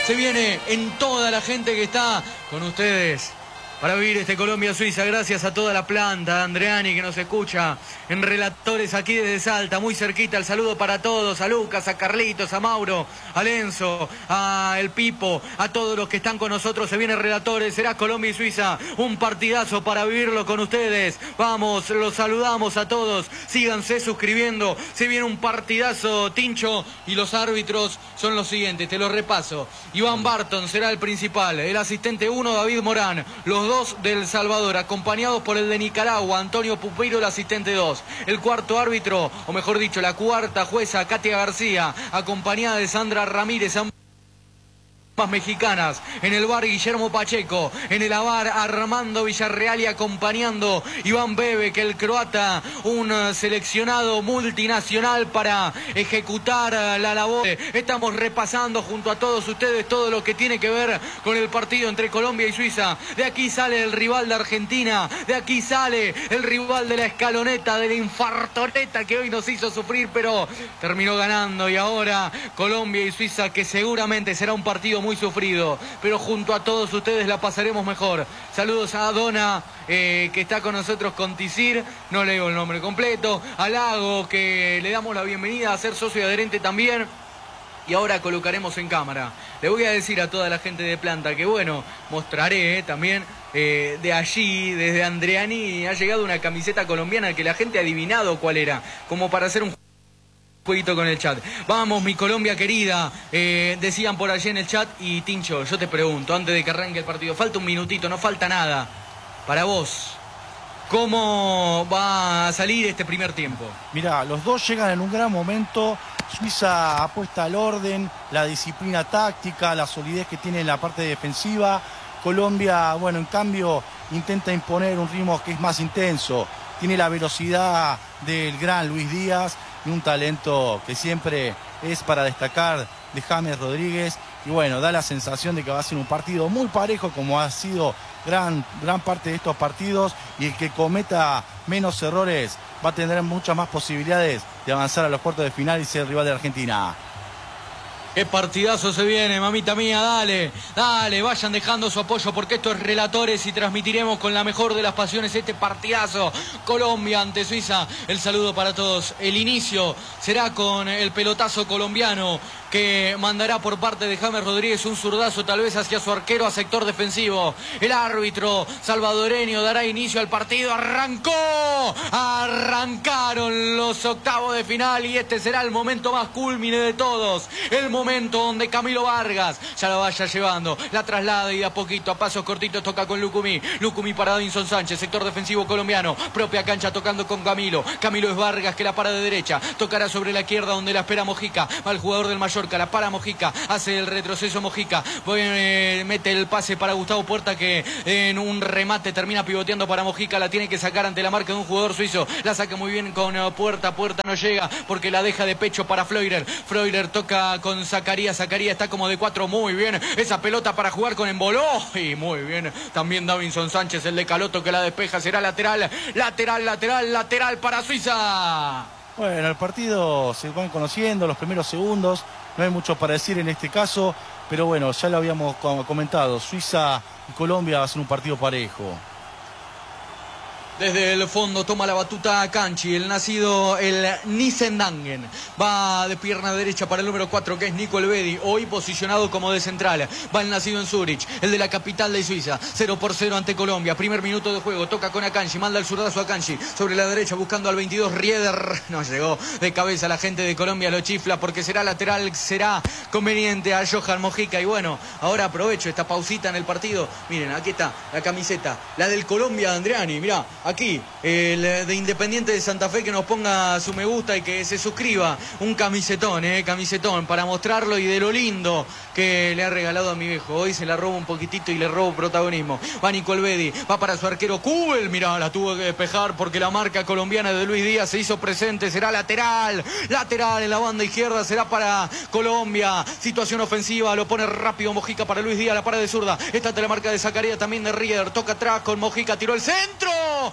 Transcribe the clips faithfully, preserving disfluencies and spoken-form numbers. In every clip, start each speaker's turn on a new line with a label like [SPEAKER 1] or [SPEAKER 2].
[SPEAKER 1] se viene en toda la gente que está con ustedes para vivir este Colombia-Suiza. Gracias a toda la planta, a Andreani que nos escucha en Relatores aquí desde Salta, muy cerquita. El saludo para todos, a Lucas, a Carlitos, a Mauro, a Lenzo, a El Pipo, a todos los que están con nosotros. Se viene Relatores, será Colombia y Suiza, un partidazo para vivirlo con ustedes. Vamos, los saludamos a todos, síganse suscribiendo. Se viene un partidazo, Tincho, y los árbitros son los siguientes, te los repaso. Iván Barton será el principal, el asistente uno, David Morán, los dos del Salvador, acompañados por el de Nicaragua, Antonio Pupeiro, el asistente dos. El cuarto árbitro, o mejor dicho, la cuarta jueza, Katia García, acompañada de Sandra Ramírez, ambas mexicanas. En el bar, Guillermo Pacheco. En el avar, Armando Villarreal, y acompañando Iván Bebe, que el croata, un seleccionado multinacional para ejecutar la labor. Estamos repasando junto a todos ustedes todo lo que tiene que ver con el partido entre Colombia y Suiza. De aquí sale el rival de Argentina, de aquí sale el rival de la escaloneta, de la infartoneta que hoy nos hizo sufrir, pero terminó ganando. Y ahora Colombia y Suiza, que seguramente será un partido muy sufrido, pero junto a todos ustedes la pasaremos mejor. Saludos a Dona, eh, que está con nosotros con Tisir, no le digo el nombre completo, a Lago, que le damos la bienvenida a ser socio y adherente también. Y ahora colocaremos en cámara. Le voy a decir a toda la gente de planta que, bueno, mostraré eh, también eh, de allí, desde Andreani, ha llegado una camiseta colombiana que la gente ha adivinado cuál era, como para hacer un jueguito con el chat. Vamos, mi Colombia querida, eh, decían por allí en el chat. Y Tincho, yo te pregunto, antes de que arranque el partido, falta un minutito, no falta nada. Para vos, ¿cómo va a salir este primer tiempo?
[SPEAKER 2] Mirá, los dos llegan en un gran momento. Suiza apuesta al orden, la disciplina táctica, la solidez que tiene en la parte defensiva. Colombia, bueno, en cambio, intenta imponer un ritmo que es más intenso. Tiene la velocidad del gran Luis Díaz y un talento que siempre es para destacar de James Rodríguez. Y bueno, da la sensación de que va a ser un partido muy parejo, como ha sido gran, gran parte de estos partidos. Y el que cometa menos errores va a tener muchas más posibilidades de avanzar a los cuartos de final y ser el rival de Argentina.
[SPEAKER 1] Qué partidazo se viene, mamita mía, dale, dale, vayan dejando su apoyo porque esto es Relatores y transmitiremos con la mejor de las pasiones este partidazo. Colombia ante Suiza, el saludo para todos. El inicio será con el pelotazo colombiano que mandará por parte de James Rodríguez un zurdazo tal vez hacia su arquero a sector defensivo. El árbitro salvadoreño dará inicio al partido. Arrancó, arrancaron los octavos de final y este será el momento más culmine de todos. El momento donde Camilo Vargas ya la vaya llevando, la traslada y de a poquito, a pasos cortitos, toca con Lucumí. Lucumí para Davinson Sánchez, sector defensivo colombiano, propia cancha tocando con Camilo. Camilo es Vargas que la para de derecha, tocará sobre la izquierda donde la espera Mojica. Va el jugador del Mallorca, la para Mojica, hace el retroceso Mojica, eh, mete el pase para Gustavo Puerta que en un remate termina pivoteando para Mojica, la tiene que sacar ante la marca de un jugador suizo, la saca muy bien con uh, Puerta, Puerta no llega porque la deja de pecho para Fleurer. Fleurer toca con Zacarías, Zacarías está como de cuatro, muy bien, esa pelota para jugar con Emboló, y muy bien, también Davinson Sánchez, el de Caloto que la despeja, será lateral, lateral, lateral, lateral para Suiza.
[SPEAKER 2] Bueno, el partido se van conociendo, los primeros segundos, no hay mucho para decir en este caso, pero bueno, ya lo habíamos comentado, Suiza y Colombia va a ser un partido parejo.
[SPEAKER 1] Desde el fondo toma la batuta Canchi, el nacido, el Nisendangen. Va de pierna derecha para el número cuatro, que es Nico Elvedi, hoy posicionado como de central. Va el nacido en Zurich, el de la capital de Suiza. cero por cero ante Colombia. Primer minuto de juego, toca con Akanji, manda el zurdazo a Akanji. Sobre la derecha buscando al veintidós, Rieder. No llegó de cabeza, la gente de Colombia lo chifla porque será lateral, será conveniente a Johan Mojica. Y bueno, ahora aprovecho esta pausita en el partido. Miren, aquí está la camiseta, la del Colombia de Andreani, mirá. Aquí, el de Independiente de Santa Fe, que nos ponga su me gusta y que se suscriba. Un camisetón, eh, camisetón, para mostrarlo y de lo lindo que le ha regalado a mi viejo. Hoy se la robo un poquitito y le robo protagonismo. Va Nico Elvedi, va para su arquero Kubel. Mirá, la tuvo que despejar porque la marca colombiana de Luis Díaz se hizo presente. Será lateral, lateral en la banda izquierda, será para Colombia. Situación ofensiva, lo pone rápido Mojica para Luis Díaz, la para de zurda. Esta te la marca de Zacarías, también de Rieder. Toca atrás con Mojica, tiró el centro.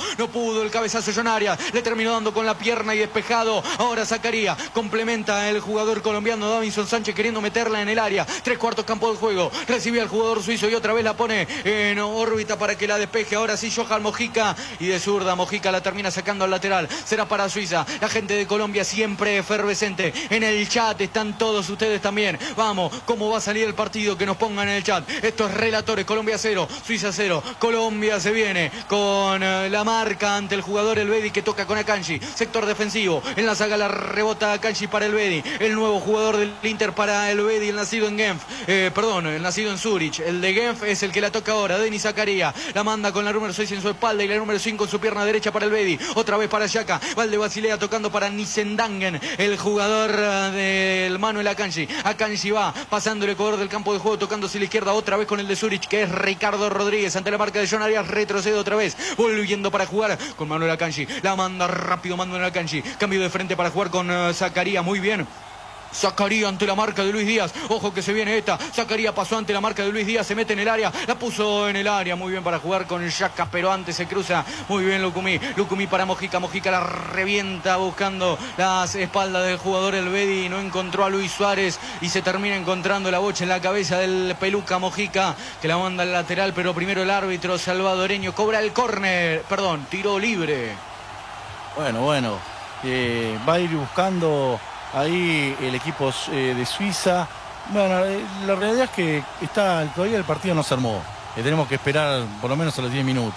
[SPEAKER 1] no pudo el cabezazo John Arias, le terminó dando con la pierna y despejado. Ahora Zakaria complementa el jugador colombiano Davinson Sánchez queriendo meterla en el área. Tres cuartos campo de juego, recibe al jugador suizo y otra vez la pone en órbita para que la despeje. Ahora sí Johan Mojica, y de zurda Mojica la termina sacando al lateral. Será para Suiza. La gente de Colombia siempre efervescente. En el chat están todos ustedes también. Vamos, cómo va a salir el partido, que nos pongan en el chat. Estos relatores: Colombia cero, Suiza cero. Colombia se viene con eh, la marca ante el jugador Elvedi, que toca con Akanji. Sector defensivo, en la saga la rebota Akanji para Elvedi. El nuevo jugador del Inter para Elvedi, el nacido en Genf. Eh, perdón, el nacido en Zurich. El de Genf es el que la toca ahora, Denis Zakaria. La manda con la número seis en su espalda y la número cinco en su pierna derecha para Elvedi. Otra vez para Xhaka. Valde Basilea tocando para Nisendangen, el jugador del Manuel Akanji. Akanji va pasando el Ecuador del campo de juego, tocándose a la izquierda otra vez con el de Zurich, que es Ricardo Rodríguez. Ante la marca de John Arias, retrocede otra vez, volviendo para jugar con Manuel Akanji. La manda rápido Manuel Akanji. Cambio de frente para jugar con uh, Zakaria. Muy bien. Zakaria ante la marca de Luis Díaz. Ojo que se viene esta. Zakaria pasó ante la marca de Luis Díaz. Se mete en el área. La puso en el área. Muy bien para jugar con Xhaka, pero antes se cruza. Muy bien Lucumí. Lucumí para Mojica. Mojica la revienta buscando las espaldas del jugador Elvedi. No encontró a Luis Suárez y se termina encontrando la bocha en la cabeza del peluca Mojica, que la manda al lateral, pero primero el árbitro salvadoreño cobra el córner. Perdón, tiro libre.
[SPEAKER 2] Bueno, bueno. Eh, va a ir buscando ahí el equipo eh, de Suiza. Bueno, eh, la realidad es que está, todavía el partido no se armó. Eh, tenemos que esperar por lo menos a los diez minutos.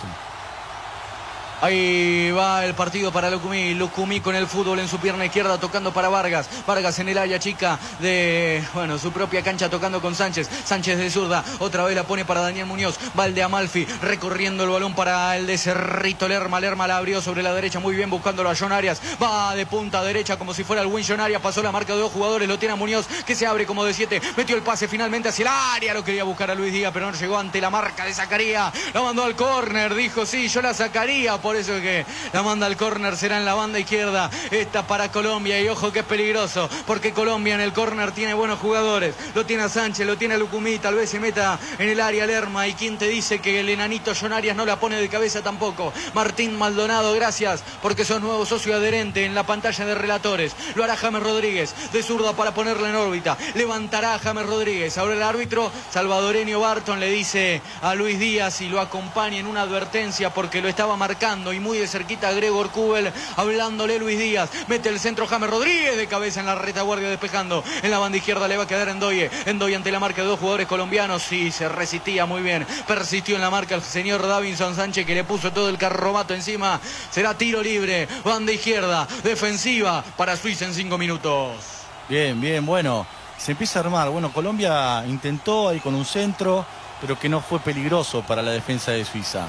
[SPEAKER 1] Ahí va el partido para Lucumí. Lucumí con el fútbol en su pierna izquierda, tocando para Vargas. Vargas en el área chica de, bueno, su propia cancha, tocando con Sánchez. Sánchez de zurda, otra vez la pone para Daniel Muñoz. Valde Amalfi recorriendo el balón para el de Cerrito Lerma. Lerma la abrió sobre la derecha, muy bien, buscándolo a John Arias. Va de punta derecha como si fuera el buen John Arias. Pasó la marca de dos jugadores, lo tiene a Muñoz, que se abre como de siete. Metió el pase finalmente hacia el área. Lo quería buscar a Luis Díaz, pero no llegó ante la marca de Zakaria. La mandó al córner, dijo sí, yo la sacaría. Por eso que la manda al córner, será en la banda izquierda. Esta para Colombia, y ojo que es peligroso, porque Colombia en el córner tiene buenos jugadores. Lo tiene a Sánchez, lo tiene a Lucumí, tal vez se meta en el área Lerma. ¿Y quién te dice que el enanito John Arias no la pone de cabeza tampoco? Martín Maldonado, gracias, porque sos nuevo socio adherente en la pantalla de relatores. Lo hará James Rodríguez, de zurda para ponerla en órbita. Levantará a James Rodríguez. Ahora el árbitro salvadoreño Barton le dice a Luis Díaz y lo acompaña en una advertencia, porque lo estaba marcando y muy de cerquita Gregor Kobel, hablándole Luis Díaz. Mete el centro James Rodríguez de cabeza en la retaguardia, despejando. En la banda izquierda le va a quedar Endoye. Endoye ante la marca de dos jugadores colombianos. Y se resistía muy bien. Persistió en la marca el señor Davinson Sánchez, que le puso todo el carromato encima. Será tiro libre. Banda izquierda, defensiva para Suiza en cinco minutos.
[SPEAKER 2] Bien, bien, bueno. Se empieza a armar. Bueno, Colombia intentó ahí con un centro, pero que no fue peligroso para la defensa de Suiza.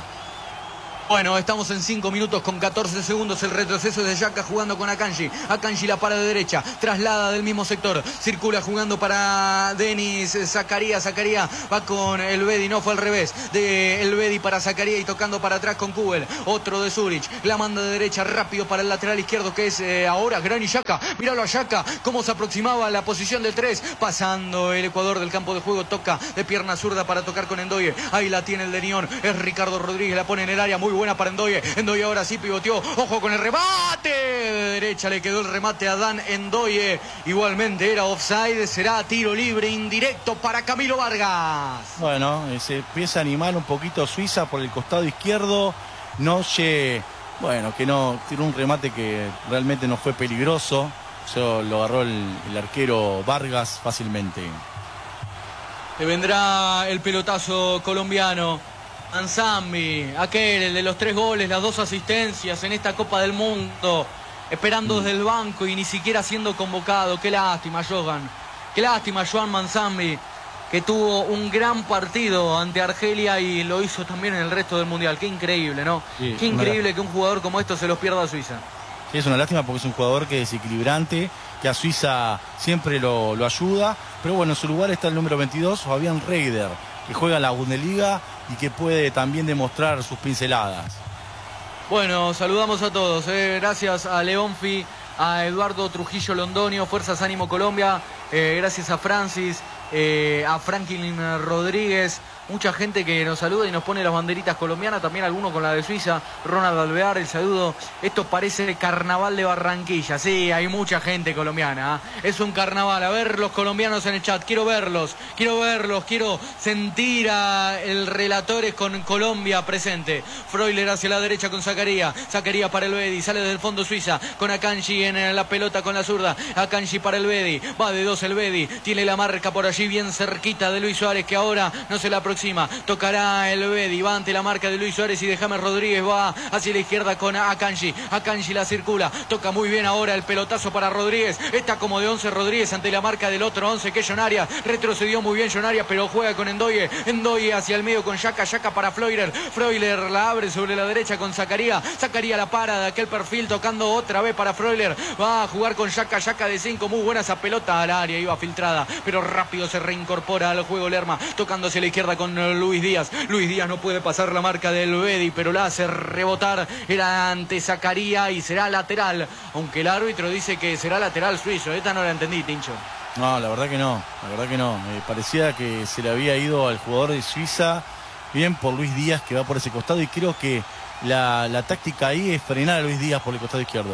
[SPEAKER 1] Bueno, estamos en cinco minutos con catorce segundos. El retroceso de Xhaka jugando con Akanji. Akanji la para de derecha, traslada del mismo sector, circula jugando para Denis Zakaria. Zakaria va con Elvedi, no fue al revés. De Elvedi para Zakaria y tocando para atrás con Kobel. Otro de Zurich, la manda de derecha rápido para el lateral izquierdo, que es eh, ahora Granit Xhaka. Míralo a Xhaka, cómo se aproximaba a la posición del tres. Pasando el Ecuador del campo de juego, toca de pierna zurda para tocar con Endoye. Ahí la tiene el de Nión, es Ricardo Rodríguez, la pone en el área, muy buena para Endoye. Endoye ahora sí pivoteó. Ojo con el remate. De derecha le quedó el remate a Dan Endoye. Igualmente era offside. Será tiro libre indirecto para Camilo Vargas.
[SPEAKER 2] Bueno, se empieza a animar un poquito Suiza por el costado izquierdo. Noche, bueno, que no tiró un remate que realmente no fue peligroso. Eso lo agarró el, el arquero Vargas fácilmente.
[SPEAKER 1] Le vendrá el pelotazo colombiano. Manzambi, aquel, el de los tres goles, las dos asistencias en esta Copa del Mundo, esperando desde el banco y ni siquiera siendo convocado. Qué lástima, Johan. Qué lástima, Joan Manzambi, que tuvo un gran partido ante Argelia y lo hizo también en el resto del Mundial. Qué increíble, ¿no? Sí, Qué increíble que un jugador como esto se los pierda a Suiza.
[SPEAKER 2] Sí, es una lástima porque es un jugador que es desequilibrante, que a Suiza siempre lo, lo ayuda. Pero bueno, en su lugar está el número veintidós, Fabián Reider, que juega en la Bundesliga y que puede también demostrar sus pinceladas.
[SPEAKER 1] Bueno, saludamos a todos, eh. gracias a Leonfi, a Eduardo Trujillo Londonio, Fuerzas Ánimo Colombia, eh, gracias a Francis, eh, a Franklin Rodríguez. Mucha gente que nos saluda y nos pone las banderitas colombianas, también algunos con la de Suiza. Ronald Alvear, el saludo. Esto parece carnaval de Barranquilla. Sí, hay mucha gente colombiana, ¿eh? Es un carnaval. A ver los colombianos en el chat. Quiero verlos, quiero verlos, quiero sentir a el relatores con Colombia presente. Freuler hacia la derecha con Zakaria. Zakaria para el Bedi, sale desde el fondo Suiza. Con Akanji en la pelota con la zurda. Akanji para el Bedi, va de dos el Bedi. Tiene la marca por allí bien cerquita de Luis Suárez, que ahora no se la aproxima. Tocará el Bedi, va ante la marca de Luis Suárez y de James Rodríguez, va hacia la izquierda con Akanji. Akanji la circula, toca muy bien ahora el pelotazo para Rodríguez. Está como de once Rodríguez ante la marca del otro once, que es John Arias. Retrocedió muy bien John Arias, pero juega con Endoye. Endoye hacia el medio con Xhaka. Xhaka para Freuler. Freuler la abre sobre la derecha con Zakaria. Zakaria la para de aquel perfil, tocando otra vez para Freuler. Va a jugar con Xhaka. Xhaka de cinco, muy buena esa pelota al área, iba filtrada, pero rápido se reincorpora al juego Lerma, tocando hacia la izquierda con Luis Díaz. Luis Díaz no puede pasar la marca del Bedi, pero la hace rebotar. Era ante Zakaria y será lateral, aunque el árbitro dice que será lateral suizo. Esta no la entendí, Tincho.
[SPEAKER 2] No, la verdad que no, la verdad que no. Me parecía que se le había ido al jugador de Suiza, bien por Luis Díaz, que va por ese costado, y creo que la, la táctica ahí es frenar a Luis Díaz por el costado izquierdo.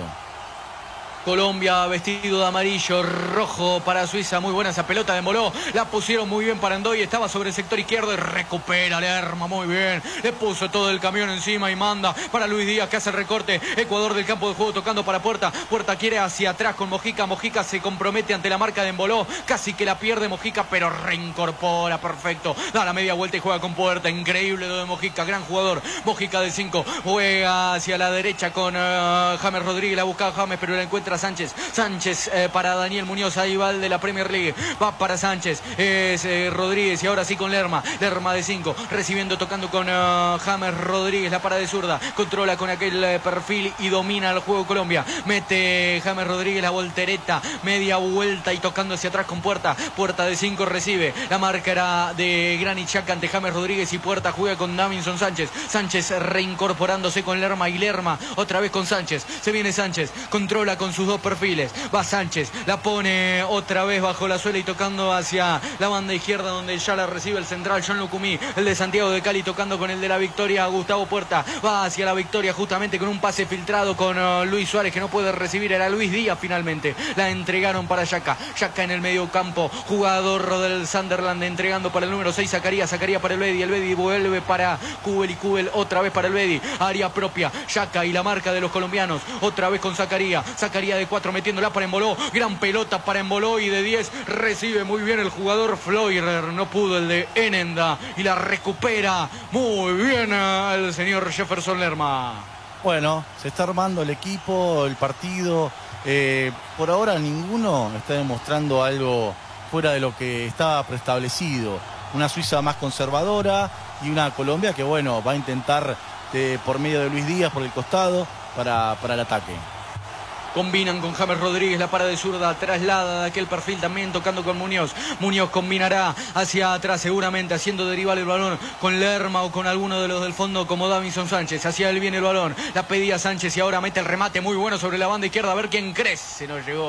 [SPEAKER 1] Colombia vestido de amarillo, rojo para Suiza. Muy buena esa pelota de Moló. La pusieron muy bien para Endoye. Estaba sobre el sector izquierdo y recupera Lerma. Muy bien. Le puso todo el camión encima y manda para Luis Díaz, que hace el recorte. Ecuador del campo de juego tocando para Puerta. Puerta quiere hacia atrás con Mojica. Mojica se compromete ante la marca de Moló. Casi que la pierde Mojica, pero reincorpora. Perfecto. Da la media vuelta y juega con Puerta. Increíble lo de Mojica. Gran jugador. Mojica de cinco. Juega hacia la derecha con uh, James Rodríguez. La buscaba James, pero la encuentra Sánchez. Sánchez eh, para Daniel Muñoz. Ahí va el de la Premier League. Va para Sánchez. Es eh, Rodríguez y ahora sí con Lerma. Lerma de cinco. Recibiendo, tocando con uh, James Rodríguez. La para de zurda. Controla con aquel eh, perfil y domina el juego Colombia. Mete James Rodríguez la voltereta. Media vuelta y tocando hacia atrás con Puerta. Puerta de cinco recibe. La marca era de Granit Xhaka ante James Rodríguez y Puerta juega con Davinson Sánchez. Sánchez reincorporándose con Lerma y Lerma otra vez con Sánchez. Se viene Sánchez. Controla con sus dos perfiles. Va Sánchez. La pone otra vez bajo la suela y tocando hacia la banda izquierda, donde ya la recibe el central John Lucumí. El de Santiago de Cali tocando con el de la Victoria, Gustavo Puerta. Va hacia la Victoria justamente con un pase filtrado con uh, Luis Suárez, que no puede recibir. Era Luis Díaz finalmente. La entregaron para Xhaka. Xhaka en el medio campo. Jugador del Sunderland entregando para el número seis Zakaria. Zakaria para el Bedi. El Bedi vuelve para Kubel y Kubel otra vez para el Bedi. Área propia. Xhaka y la marca de los colombianos. Otra vez con Zakaria. Zakaria de cuatro metiéndola para Emboló. Gran pelota para Emboló y de diez recibe muy bien el jugador Fleurer. No pudo el de Enenda y la recupera muy bien el señor Jefferson Lerma.
[SPEAKER 2] Bueno, se está armando el equipo, el partido. Eh, por ahora ninguno está demostrando algo fuera de lo que estaba preestablecido. Una Suiza más conservadora y una Colombia que, bueno, va a intentar de, por medio de Luis Díaz por el costado para, para el ataque.
[SPEAKER 1] Combinan con James Rodríguez, la para de zurda, traslada de aquel perfil también tocando con Muñoz. Muñoz combinará hacia atrás seguramente, haciendo derivar el balón con Lerma o con alguno de los del fondo como Davinson Sánchez. Hacia él viene el balón, la pedía Sánchez y ahora mete el remate muy bueno sobre la banda izquierda. A ver quién crece, nos llegó.